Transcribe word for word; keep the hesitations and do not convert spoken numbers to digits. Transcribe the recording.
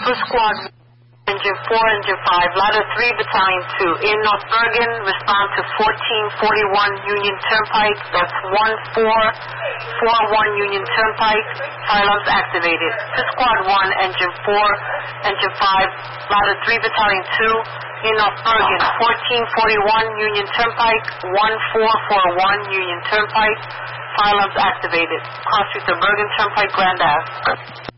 for Squad Engine four, Engine five, Ladder three, Battalion two. In North Bergen, respond to fourteen forty-one Union Turnpike. That's one four four one Union Turnpike. Fire alarms activated. To Squad one, Engine four, Engine five, Ladder three, Battalion two. In North Bergen, fourteen forty-one Union Turnpike, one four four one Union Turnpike. Fire alarms activated. Cross street to Bergen Turnpike, Grand Ave.